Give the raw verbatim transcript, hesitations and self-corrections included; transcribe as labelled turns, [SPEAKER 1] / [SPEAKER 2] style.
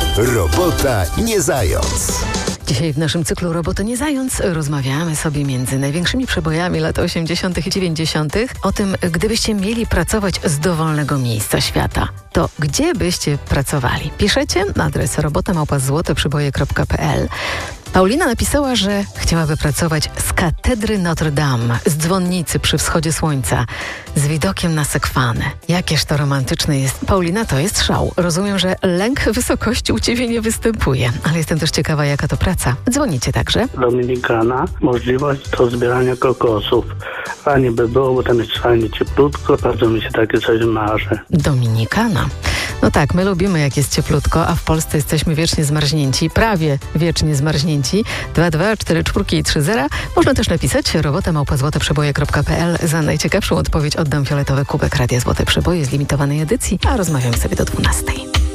[SPEAKER 1] Robota nie zając.
[SPEAKER 2] Dzisiaj w naszym cyklu Robota nie zając rozmawiamy sobie między największymi przebojami lat osiemdziesiątych i dziewięćdziesiątych o tym, gdybyście mieli pracować z dowolnego miejsca świata, to gdzie byście pracowali? Piszecie na adres robota małpa złote przyboje kropka pe el. Paulina napisała, że chciałaby pracować z katedry Notre Dame, z dzwonnicy przy wschodzie słońca, z widokiem na Sekwanę. Jakież to romantyczne jest. Paulina, to jest szał. Rozumiem, że lęk wysokości u Ciebie nie występuje, ale jestem też ciekawa, jaka to praca. Dzwonicie także?
[SPEAKER 3] Dominikana, możliwość do zbierania kokosów. Fajnie by było, bo tam jest fajnie cieplutko, bardzo mi się takie coś marzy.
[SPEAKER 2] Dominikana. No tak, my lubimy, jak jest cieplutko, a w Polsce jesteśmy wiecznie zmarznięci, prawie wiecznie zmarznięci. dwa dwa cztery cztery trzy zero. Można też napisać robota małpa złote przyboje kropka pe el. Za najciekawszą odpowiedź oddam fioletowy kubek Radia Złote Przyboje z limitowanej edycji, a rozmawiamy sobie do dwunastej.